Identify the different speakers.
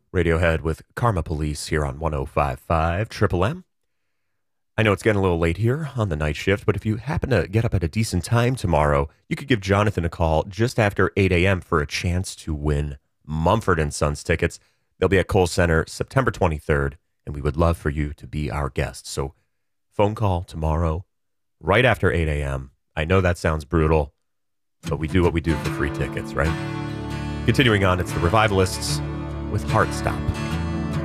Speaker 1: Radiohead with Karma Police here on 105.5 Triple M. I know it's getting a little late here on the night shift, but if you happen to get up at a decent time tomorrow, you could give Jonathan a call just after 8 a.m. for a chance to win Mumford & Sons tickets. They'll be at Kohl Center September 23rd, and we would love for you to be our guest. So phone call tomorrow right after 8 a.m. I know that sounds brutal, but we do what we do for free tickets, right? Continuing on, it's the Revivalists with Heart Stop.